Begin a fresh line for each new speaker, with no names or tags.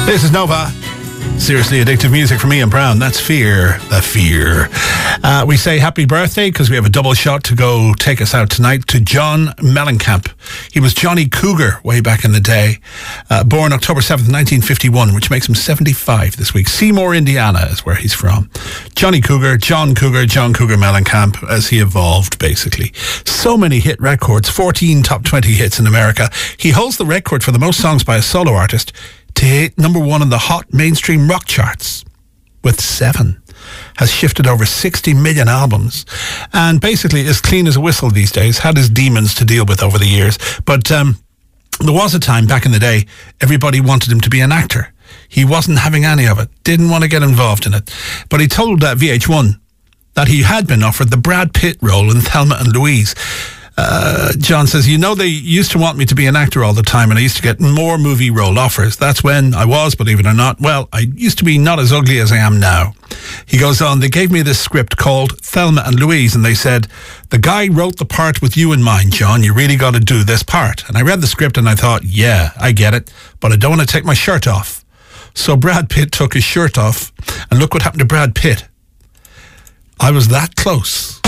This is Nova. Seriously addictive music from Ian Brown. That's Fear, the Fear. We say happy birthday because we have a double shot to go take us out tonight to John Mellencamp. He was Johnny Cougar way back in the day. Born October 7th, 1951, which makes him 75 this week. Seymour, Indiana is where he's from. Johnny Cougar, John Cougar Mellencamp as he evolved, basically. So many hit records, 14 top 20 hits in America. He holds the record for the most songs by a solo artist to hit number one on the hot mainstream rock charts with 7. Has shifted over 60 million albums and basically is clean as a whistle these days. Had his demons to deal with over the years. But there was a time back in the day everybody wanted him to be an actor. He wasn't having any of it. Didn't want to get involved in it. But he told VH1 that he had been offered the Brad Pitt role in Thelma and Louise. John says, they used to want me to be an actor all the time and I used to get more movie role offers. That's when I was, believe it or not, I used to be not as ugly as I am now. He goes on, they gave me this script called Thelma and Louise and they said, the guy wrote the part with you in mind, John, you really got to do this part. And I read the script and I thought, yeah, I get it, but I don't want to take my shirt off. So Brad Pitt took his shirt off and look what happened to Brad Pitt. I was that close